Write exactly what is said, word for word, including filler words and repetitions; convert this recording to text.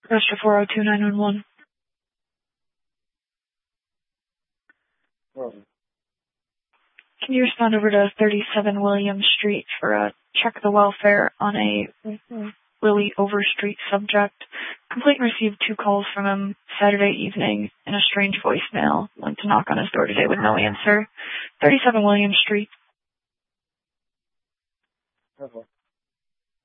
Register four oh two nine one one. Well, Can you respond over to thirty-seven William Street for a check the welfare on a Willie Overstreet subject? Complaint received two calls from him Saturday evening in a strange voicemail. Went to knock on his door today with no answer. thirty-seven William Street. okay.